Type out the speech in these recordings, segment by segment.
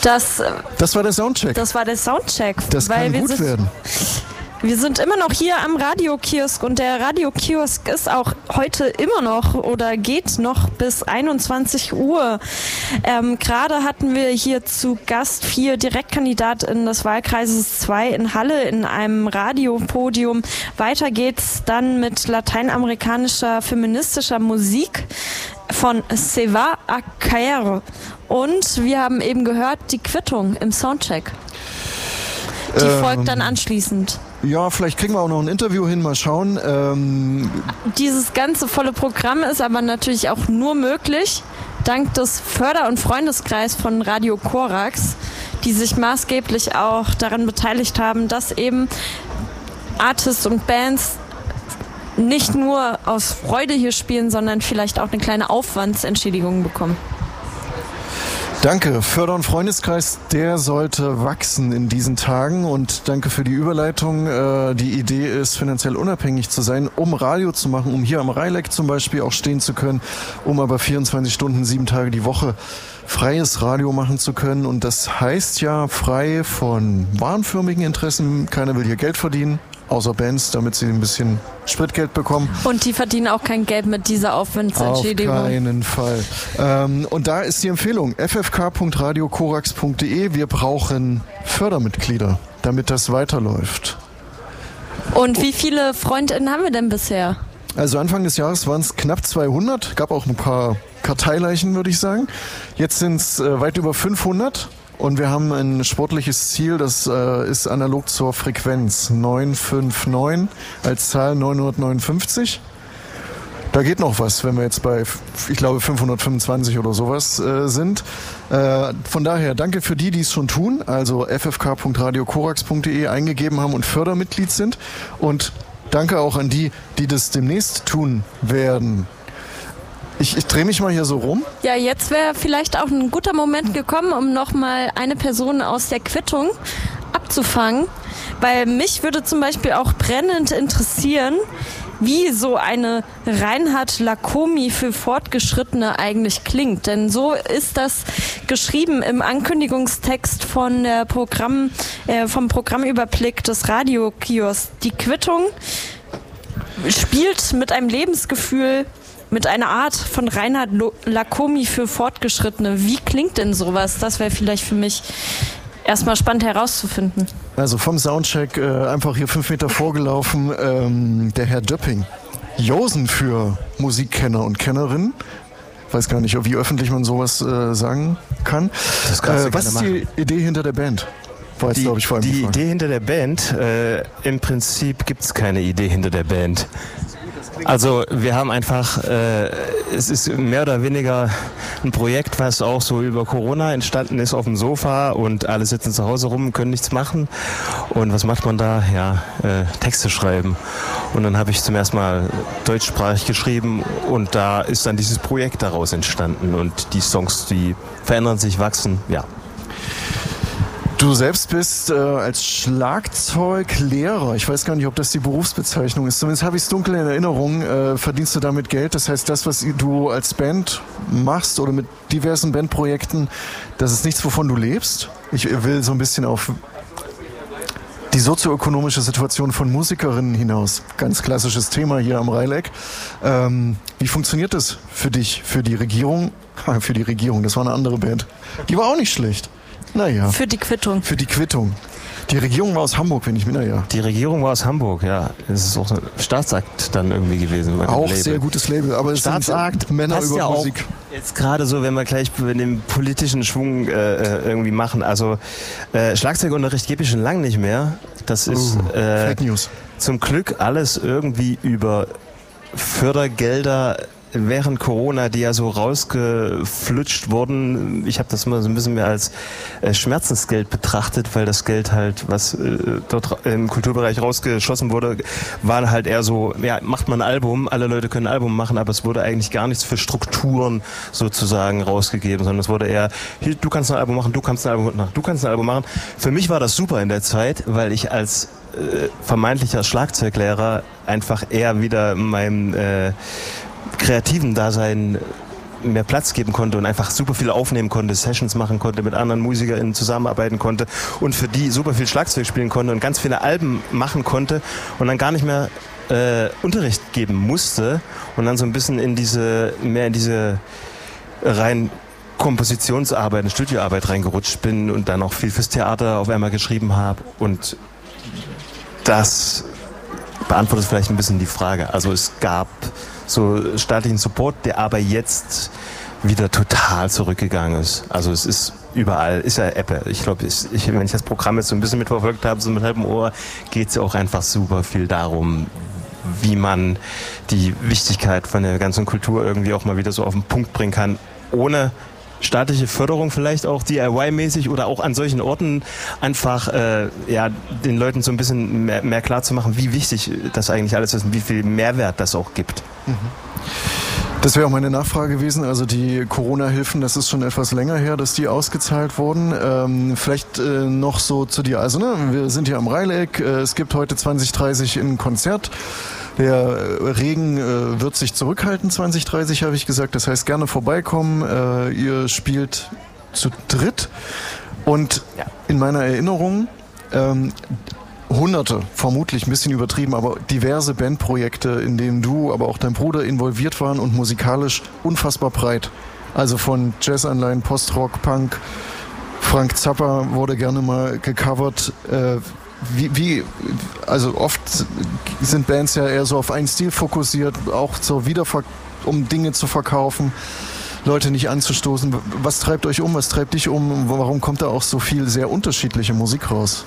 Das war der Soundcheck. Das war der Soundcheck. Das kann gut werden. Wir sind immer noch hier am Radiokiosk und der Radiokiosk ist auch heute immer noch oder geht noch bis 21 Uhr. Gerade hatten wir hier zu Gast 4 DirektkandidatInnen des Wahlkreises 2 in Halle in einem Radiopodium. Weiter geht's dann mit lateinamerikanischer feministischer Musik von Seva Acaer. Und wir haben eben gehört, die Quittung im Soundcheck. Die folgt dann anschließend. Ja, vielleicht kriegen wir auch noch ein Interview hin, mal schauen. Dieses ganze volle Programm ist aber natürlich auch nur möglich dank des Förder- und Freundeskreis von Radio Korax, die sich maßgeblich auch daran beteiligt haben, dass eben Artists und Bands nicht nur aus Freude hier spielen, sondern vielleicht auch eine kleine Aufwandsentschädigung bekommen. Danke. Förder- und Freundeskreis, der sollte wachsen in diesen Tagen und danke für die Überleitung. Die Idee ist, finanziell unabhängig zu sein, um Radio zu machen, um hier am Rheileck zum Beispiel auch stehen zu können, um aber 24 Stunden, 7 Tage die Woche freies Radio machen zu können. Und das heißt ja frei von warenförmigen Interessen. Keiner will hier Geld verdienen. Außer Bands, damit sie ein bisschen Spritgeld bekommen. Und die verdienen auch kein Geld mit dieser Aufwandsentschädigung. Auf keinen Fall. Und da ist die Empfehlung, ffk.radiokorax.de. Wir brauchen Fördermitglieder, damit das weiterläuft. Und wie viele FreundInnen haben wir denn bisher? Also Anfang des Jahres waren es knapp 200. Gab auch ein paar Karteileichen, würde ich sagen. Jetzt sind es weit über 500. Und wir haben ein sportliches Ziel, das ist analog zur Frequenz 959 als Zahl 959. Da geht noch was, wenn wir jetzt bei, ich glaube, 525 oder sowas sind. Von daher danke für die es schon tun, also ffk.radiokorax.de eingegeben haben und Fördermitglied sind. Und danke auch an die das demnächst tun werden. Ich drehe mich mal hier so rum. Ja, jetzt wäre vielleicht auch ein guter Moment gekommen, um nochmal eine Person aus der Quittung abzufangen. Weil mich würde zum Beispiel auch brennend interessieren, wie so eine Reinhard Lacomi für Fortgeschrittene eigentlich klingt. Denn so ist das geschrieben im Ankündigungstext von der vom Programmüberblick des Radiokiosks. Die Quittung spielt mit einem Lebensgefühl, mit einer Art von Reinhard Lacomi für Fortgeschrittene. Wie klingt denn sowas? Das wäre vielleicht für mich erstmal spannend herauszufinden. Also vom Soundcheck einfach hier 5 Meter vorgelaufen, der Herr Döpping. Josen für Musikkenner und Kennerinnen. Weiß gar nicht, wie öffentlich man sowas sagen kann. Was ist die Idee hinter der Band? Die Idee hinter der Band, im Prinzip gibt es keine Idee hinter der Band. Also wir haben einfach, es ist mehr oder weniger ein Projekt, was auch so über Corona entstanden ist auf dem Sofa und alle sitzen zu Hause rum, können nichts machen. Und was macht man da? Ja, Texte schreiben. Und dann habe ich zum ersten Mal deutschsprachig geschrieben und da ist dann dieses Projekt daraus entstanden und die Songs, die verändern sich, wachsen, ja. Du selbst bist als Schlagzeuglehrer, ich weiß gar nicht, ob das die Berufsbezeichnung ist, zumindest habe ich es dunkel in Erinnerung, verdienst du damit Geld? Das heißt, das, was du als Band machst oder mit diversen Bandprojekten, das ist nichts, wovon du lebst? Ich will so ein bisschen auf die sozioökonomische Situation von Musikerinnen hinaus. Ganz klassisches Thema hier am Rheileck. Wie funktioniert das für dich, für die Regierung? Für die Regierung, das war eine andere Band. Die war auch nicht schlecht. Naja. Für die Quittung. Für die Quittung. Die Regierung war aus Hamburg, wenn ich mir, naja. Die Regierung war aus Hamburg, ja. Es ist auch ein Staatsakt dann irgendwie gewesen. Auch sehr gutes Label, aber es Staatsakt, Männer über ja Musik. Jetzt gerade so, wenn wir gleich den politischen Schwung irgendwie machen. Also Schlagzeugunterricht gebe ich schon lange nicht mehr. Das ist Fake News. Zum Glück alles irgendwie über Fördergelder während Corona, die ja so rausgeflutscht wurden. Ich habe das mal so ein bisschen mehr als Schmerzensgeld betrachtet, weil das Geld halt, was dort im Kulturbereich rausgeschossen wurde, war halt eher so, ja, macht man ein Album, alle Leute können ein Album machen, aber es wurde eigentlich gar nichts für Strukturen sozusagen rausgegeben, sondern es wurde eher, hier, du kannst ein Album machen, du kannst ein Album machen, du kannst ein Album machen. Für mich war das super in der Zeit, weil ich als vermeintlicher Schlagzeuglehrer einfach eher wieder meinem kreativen Dasein mehr Platz geben konnte und einfach super viel aufnehmen konnte, Sessions machen konnte, mit anderen MusikerInnen zusammenarbeiten konnte und für die super viel Schlagzeug spielen konnte und ganz viele Alben machen konnte und dann gar nicht mehr Unterricht geben musste und dann so ein bisschen in diese rein Kompositionsarbeit, Studioarbeit reingerutscht bin und dann auch viel fürs Theater auf einmal geschrieben habe und das beantwortet vielleicht ein bisschen die Frage. Also es gab so staatlichen Support, der aber jetzt wieder total zurückgegangen ist. Also es ist überall, ist ja Apple. Ich glaube, wenn ich das Programm jetzt so ein bisschen mitverfolgt habe, so mit halbem Ohr, geht es ja auch einfach super viel darum, wie man die Wichtigkeit von der ganzen Kultur irgendwie auch mal wieder so auf den Punkt bringen kann, ohne staatliche Förderung vielleicht auch DIY-mäßig oder auch an solchen Orten einfach den Leuten so ein bisschen mehr klar zu machen, wie wichtig das eigentlich alles ist und wie viel Mehrwert das auch gibt. Das wäre auch meine Nachfrage gewesen. Also die Corona-Hilfen, das ist schon etwas länger her, dass die ausgezahlt wurden. Vielleicht noch so zu dir. Also wir sind hier am Rheileck. Es gibt heute 20:30 ein Konzert. Der Regen wird sich zurückhalten, 20:30 habe ich gesagt. Das heißt, gerne vorbeikommen. Ihr spielt zu dritt. Und in meiner Erinnerung Hunderte, vermutlich ein bisschen übertrieben, aber diverse Bandprojekte, in denen du, aber auch dein Bruder involviert waren und musikalisch unfassbar breit. Also von Jazzanleihen, Postrock, Punk, Frank Zappa wurde gerne mal gecovert. Also oft sind Bands ja eher so auf einen Stil fokussiert, auch um Dinge zu verkaufen, Leute nicht anzustoßen. Was treibt euch um? Was treibt dich um? Warum kommt da auch so viel sehr unterschiedliche Musik raus?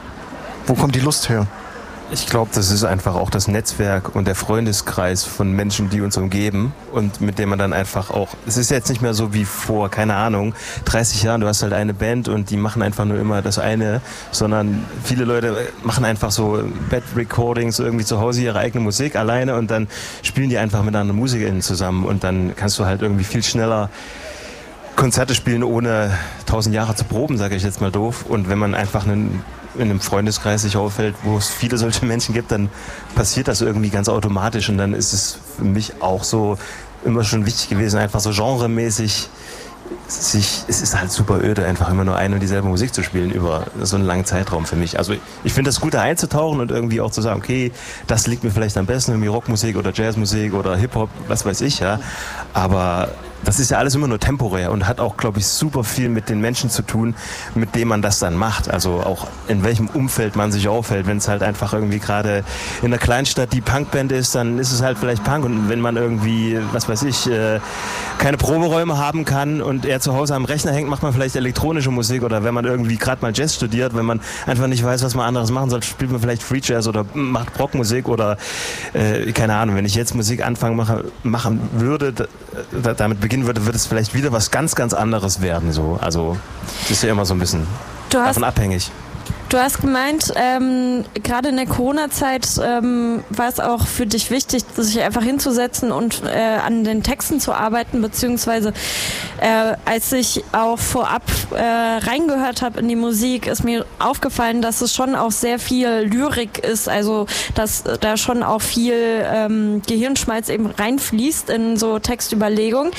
Wo kommt die Lust her? Ich glaube, das ist einfach auch das Netzwerk und der Freundeskreis von Menschen, die uns umgeben und mit dem man dann einfach auch, es ist jetzt nicht mehr so wie vor, keine Ahnung, 30 Jahren, du hast halt eine Band und die machen einfach nur immer das eine, sondern viele Leute machen einfach so Bed-Recordings irgendwie zu Hause ihre eigene Musik alleine und dann spielen die einfach mit anderen MusikerInnen zusammen und dann kannst du halt irgendwie viel schneller Konzerte spielen, ohne 1000 Jahre zu proben, sage ich jetzt mal doof. Und wenn man einfach in einem Freundeskreis sich auffällt, wo es viele solche Menschen gibt, dann passiert das irgendwie ganz automatisch. Und dann ist es für mich auch so immer schon wichtig gewesen, einfach so genremäßig es ist halt super öde, einfach immer nur eine und dieselbe Musik zu spielen über so einen langen Zeitraum für mich. Also ich finde das gut, da einzutauchen und irgendwie auch zu sagen, okay, das liegt mir vielleicht am besten, irgendwie Rockmusik oder Jazzmusik oder Hip-Hop, was weiß ich, ja. Aber das ist ja alles immer nur temporär und hat auch, glaube ich, super viel mit den Menschen zu tun, mit denen man das dann macht. Also auch in welchem Umfeld man sich aufhält. Wenn es halt einfach irgendwie gerade in der Kleinstadt die Punkband ist, dann ist es halt vielleicht Punk. Und wenn man irgendwie, was weiß ich, keine Proberäume haben kann und er zu Hause am Rechner hängt, macht man vielleicht elektronische Musik. Oder wenn man irgendwie gerade mal Jazz studiert, wenn man einfach nicht weiß, was man anderes machen soll, spielt man vielleicht Free Jazz oder macht Rockmusik oder keine Ahnung. Wenn ich jetzt Musik machen würde, damit beginnen würde es vielleicht wieder was ganz, ganz anderes werden. So. Also das ist ja immer so ein bisschen davon abhängig. Du hast gemeint, gerade in der Corona-Zeit war es auch für dich wichtig, sich einfach hinzusetzen und an den Texten zu arbeiten, beziehungsweise als ich auch vorab reingehört habe in die Musik, ist mir aufgefallen, dass es schon auch sehr viel Lyrik ist, also dass da schon auch viel Gehirnschmalz eben reinfließt in so Textüberlegungen.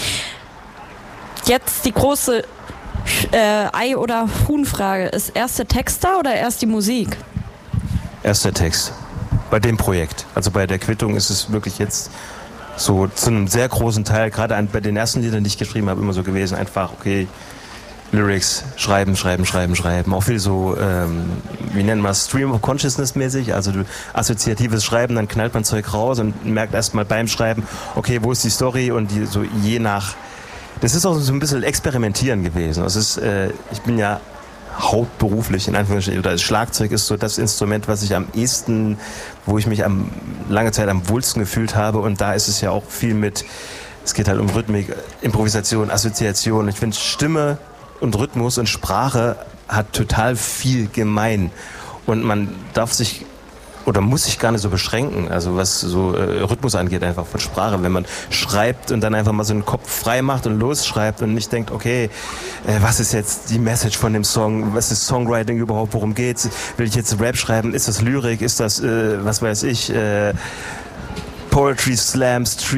Jetzt die große Ei- oder Huhn-Frage. Ist erst der Text da oder erst die Musik? Erst der Text. Bei dem Projekt. Also bei der Quittung ist es wirklich jetzt so zu einem sehr großen Teil, gerade bei den ersten Liedern, die ich geschrieben habe, immer so gewesen, einfach, okay, Lyrics, schreiben. Auch viel so, wie nennen wir es, Stream of Consciousness mäßig, also assoziatives Schreiben, dann knallt man Zeug raus und merkt erstmal beim Schreiben, okay, wo ist die Story und die so je nach. Das ist auch so ein bisschen Experimentieren gewesen. Das ist, ich bin ja hauptberuflich, in Anführungsstrichen, oder das Schlagzeug ist so das Instrument, was ich am ehesten, wo ich mich lange Zeit am wohlsten gefühlt habe. Und da ist es ja auch viel mit, es geht halt um Rhythmik, Improvisation, Assoziation. Ich finde, Stimme und Rhythmus und Sprache hat total viel gemein. Und man darf sich oder muss sich gar nicht so beschränken, also was so Rhythmus angeht, einfach von Sprache. Wenn man schreibt und dann einfach mal so den Kopf frei macht und losschreibt und nicht denkt, okay, was ist jetzt die Message von dem Song, was ist Songwriting überhaupt, worum geht's, will ich jetzt Rap schreiben, ist das Lyrik, ist das, was weiß ich, Poetry Slam, Street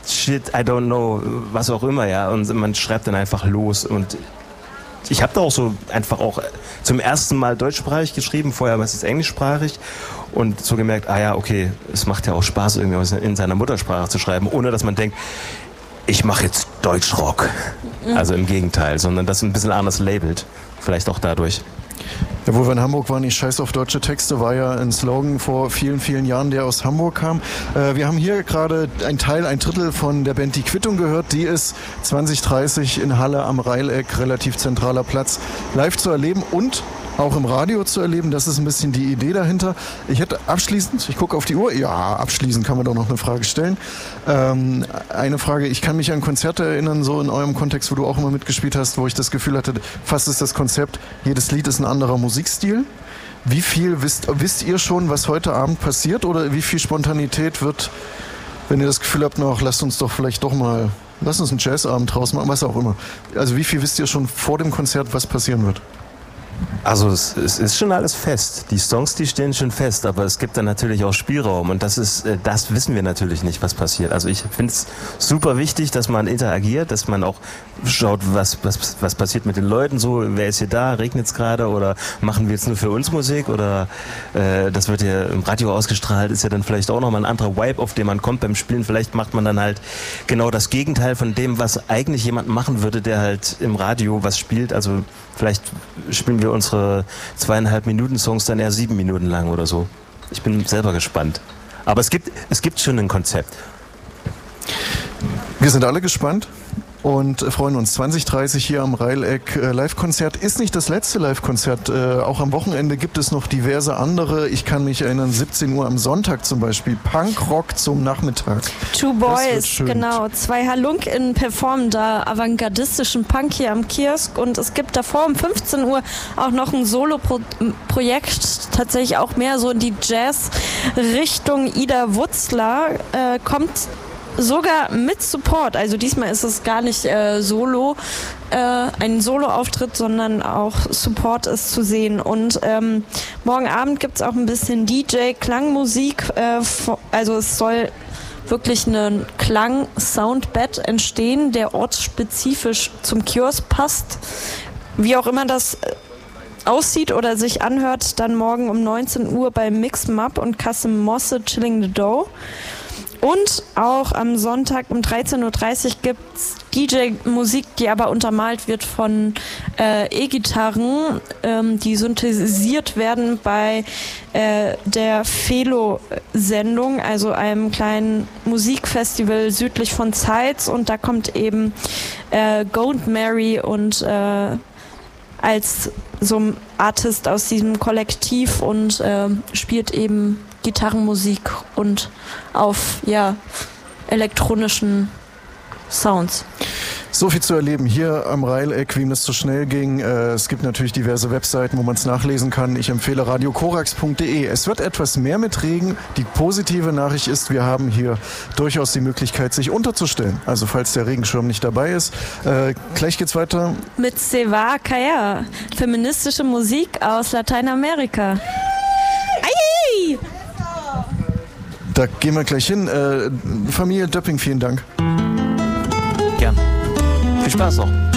shit, I don't know, was auch immer, ja. Und man schreibt dann einfach los. Und ich habe da auch so einfach auch zum ersten Mal deutschsprachig geschrieben, vorher war es englischsprachig. Und so gemerkt, okay, es macht ja auch Spaß, irgendwie in seiner Muttersprache zu schreiben, ohne dass man denkt, ich mache jetzt Deutschrock. Also im Gegenteil, sondern das ein bisschen anders labelt. Vielleicht auch dadurch. Ja, wo wir in Hamburg waren, ich scheiß auf deutsche Texte, war ja ein Slogan vor vielen, vielen Jahren, der aus Hamburg kam. Wir haben hier gerade ein Drittel von der Band Die Quittung gehört. Die ist 2030 in Halle am Reileck, relativ zentraler Platz, live zu erleben und auch im Radio zu erleben. Das ist ein bisschen die Idee dahinter. Ich hätte abschließend, ich gucke auf die Uhr, ja, abschließend kann man doch noch eine Frage stellen. Eine Frage, ich kann mich an Konzerte erinnern, so in eurem Kontext, wo du auch immer mitgespielt hast, wo ich das Gefühl hatte, fast ist das Konzept, jedes Lied ist ein anderer Musikstil. Wie viel wisst ihr schon, was heute Abend passiert, oder wie viel Spontanität wird, wenn ihr das Gefühl habt, lasst uns einen Jazzabend draus machen, was auch immer. Also wie viel wisst ihr schon vor dem Konzert, was passieren wird? Also es ist schon alles fest. Die Songs, die stehen schon fest, aber es gibt dann natürlich auch Spielraum und das wissen wir natürlich nicht, was passiert. Also ich finde es super wichtig, dass man interagiert, dass man auch schaut, was passiert mit den Leuten so, wer ist hier da, regnet es gerade oder machen wir jetzt nur für uns Musik oder das wird ja im Radio ausgestrahlt, ist ja dann vielleicht auch nochmal ein anderer Vibe, auf den man kommt beim Spielen. Vielleicht macht man dann halt genau das Gegenteil von dem, was eigentlich jemand machen würde, der halt im Radio was spielt. Also vielleicht spielen wir unsere 2,5 Minuten Songs dann eher 7 Minuten lang oder so. Ich bin selber gespannt. Aber es gibt schon ein Konzept. Wir sind alle gespannt und freuen uns. 2030 hier am Reileck Live-Konzert ist nicht das letzte Live-Konzert. Auch am Wochenende gibt es noch diverse andere. Ich kann mich erinnern, 17 Uhr am Sonntag zum Beispiel. Punkrock zum Nachmittag. Two Boys, genau. 2 HalunK:Innen performen da avantgardistischen Punk hier am Kiosk. Und es gibt davor um 15 Uhr auch noch ein Solo-Projekt, tatsächlich auch mehr so in die Jazz-Richtung. Ida Wutzler kommt sogar mit Support, also diesmal ist es gar nicht ein Solo-Auftritt, sondern auch Support ist zu sehen. Und morgen Abend gibt es auch ein bisschen DJ-Klangmusik, also es soll wirklich ein Klang-Soundbed entstehen, der ortsspezifisch zum Kiosk passt. Wie auch immer das aussieht oder sich anhört, dann morgen um 19 Uhr bei Mix Map und Kasim Mosse Chilling the Dough. Und auch am Sonntag um 13.30 Uhr gibt es DJ-Musik, die aber untermalt wird von E-Gitarren, die synthetisiert werden bei der Felo-Sendung, also einem kleinen Musikfestival südlich von Zeitz. Und da kommt eben Gold Mary und als so ein Artist aus diesem Kollektiv und spielt eben Gitarrenmusik und auf elektronischen Sounds. So viel zu erleben hier am Reileck, wem das zu schnell ging. Es gibt natürlich diverse Webseiten, wo man es nachlesen kann. Ich empfehle radiokorax.de. Es wird etwas mehr mit Regen. Die positive Nachricht ist, wir haben hier durchaus die Möglichkeit, sich unterzustellen. Also falls der Regenschirm nicht dabei ist. Gleich geht's weiter. Mit Se Va Caer, feministische Musik aus Lateinamerika. Ei! Da gehen wir gleich hin. Familie Döpping, vielen Dank. Gern. Viel Spaß noch.